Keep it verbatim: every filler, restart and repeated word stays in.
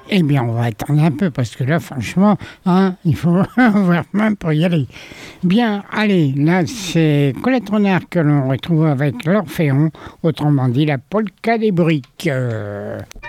Eh bien, on va attendre un peu parce que là, franchement, hein, il faut avoir main pour y aller. Bien, allez, là, c'est Colette Renard que l'on retrouve avec l'Orphéon, autrement dit la polka des briques. Euh...